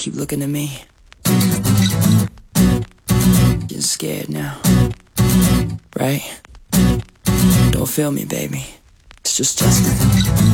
keep looking at me. Getting scared now, right? Don't feel me, baby. It's just Justin.